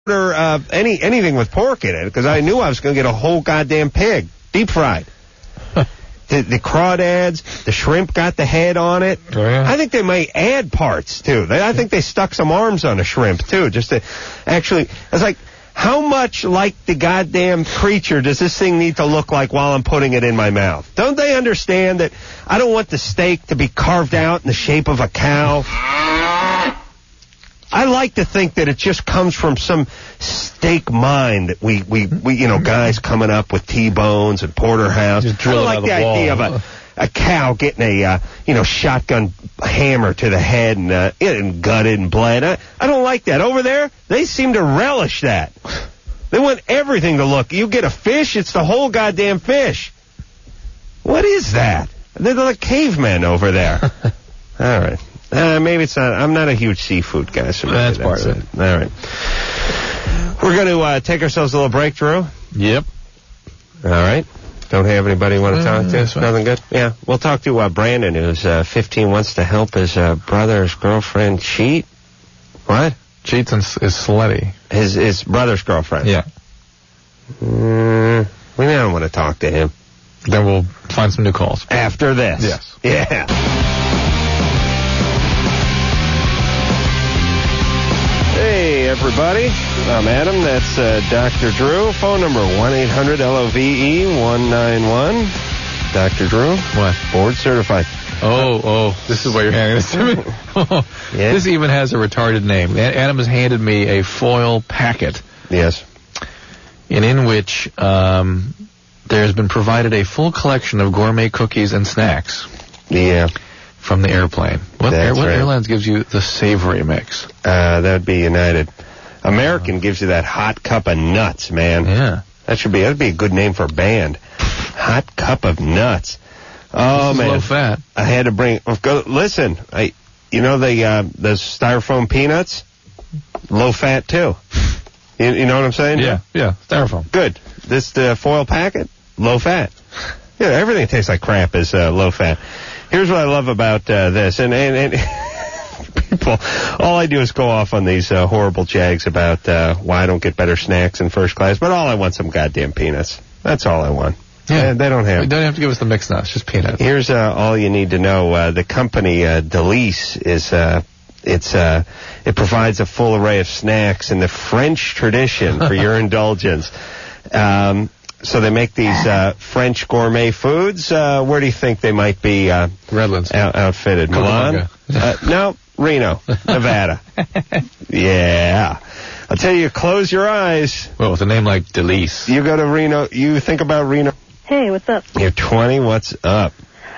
order anything with pork in it because I knew I was going to get a whole goddamn pig, deep fried. The crawdads, the shrimp got the head on it. Oh, yeah. I think they might add parts, too. I think they stuck some arms on a shrimp, too, just to actually... I was like, how much like the goddamn creature does this thing need to look like while I'm putting it in my mouth? Don't they understand that I don't want the steak to be carved out in the shape of a cow? I like to think that it just comes from some steak mine that we guys coming up with T-bones and porterhouse. I don't like the idea of a cow getting a, shotgun hammer to the head and gutted and bled. I don't like that. Over there, they seem to relish that. They want everything to look. You get a fish, it's the whole goddamn fish. What is that? They're like cavemen over there. All right. Maybe it's not. I'm not a huge seafood guy. So that's part of it. All right. We're going to take ourselves a little break, Drew. Yep. All right. Don't have anybody you want to talk to? Nothing good? Yeah. We'll talk to Brandon, who's 15, wants to help his brother's girlfriend cheat. What? Cheats and is slutty. His brother's girlfriend. Yeah. We don't want to talk to him. Then we'll find some new calls. After this. Yes. Yeah. Hey, everybody. I'm Adam. That's Dr. Drew. Phone number 1-800-LOVE-191. Dr. Drew. What? Board certified. Oh, this is why you're handing this to me? Yeah. This even has a retarded name. Adam has handed me a foil packet. Yes. In which there has been provided a full collection of gourmet cookies and snacks. Yeah. From the airplane. What airlines gives you the savory mix? That would be United. American gives you that hot cup of nuts, man. Yeah. That'd be a good name for a band. Hot cup of nuts. Oh, this is man. Low fat. I had to bring... Listen, the styrofoam peanuts? Low fat, too. You know what I'm saying? Yeah, styrofoam. Good. The foil packet? Low fat. Yeah, everything that tastes like crap is low fat. Here's what I love about this, and people, all I do is go off on these horrible jags about why I don't get better snacks in first class, but all I want some goddamn peanuts. That's all I want. Yeah, they don't have. You don't have to give us the mixed nuts, just peanuts. Here's all you need to know. The company Delice is it provides a full array of snacks in the French tradition for your indulgence. So they make these French gourmet foods. Where do you think they might be Redlands. Outfitted? Milan? No, Reno, Nevada. Yeah. I'll tell you, close your eyes. Well, with a name like Delice. You go to Reno, you think about Reno. Hey, what's up? You're 20, what's up?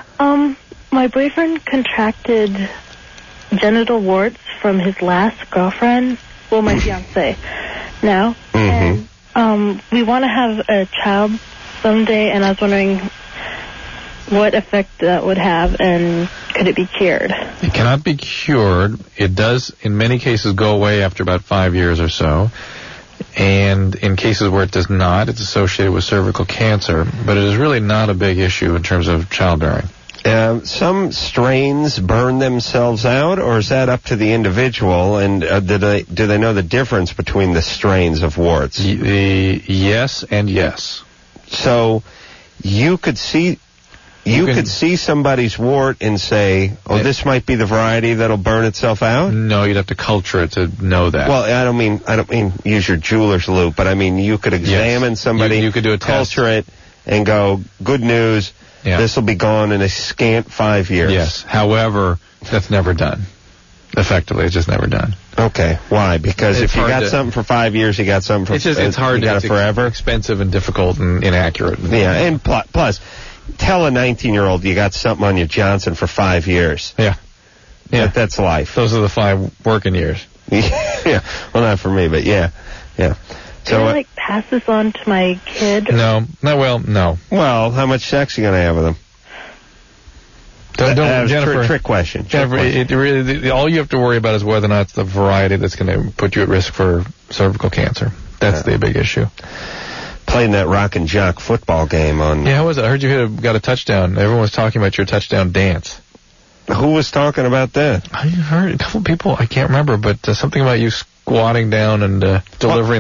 My boyfriend contracted genital warts from his last girlfriend. Well, my fiance now. Mm-hmm. And we want to have a child someday, and I was wondering what effect that would have, and could it be cured? It cannot be cured. It does, in many cases, go away after about 5 years or so. And in cases where it does not, it's associated with cervical cancer. But it is really not a big issue in terms of childbearing. Some strains burn themselves out, or is that up to the individual? And do they know the difference between the strains of warts? Yes and yes. So you could see somebody's wart and say, this might be the variety that'll burn itself out? No, you'd have to culture it to know that. Well, I don't mean use your jeweler's loop, but I mean you could examine somebody, you could do a test. Culture it, and go, good news. Yeah. This will be gone in a scant 5 years. Yes. However, that's never done. Effectively, it's just never done. Okay. Why? Because if you got something for 5 years, you got something for... It's hard to... It's forever? Expensive and difficult and inaccurate. Yeah, and plus, tell a 19-year-old you got something on your Johnson for 5 years. Yeah. Yeah. That's life. Those are the 5 working years. Yeah. Well, not for me, but yeah. Yeah. So, can I, pass this on to my kid? No. No. Well, how much sex are you going to have with him? Don't Jennifer. Trick question. Jennifer, all you have to worry about is whether or not it's the variety that's going to put you at risk for cervical cancer. That's the big issue. Playing that rock and jock football game on... Yeah, how was it? I heard you got a touchdown. Everyone was talking about your touchdown dance. Who was talking about that? I heard a couple people, I can't remember, but something about you squatting down and delivering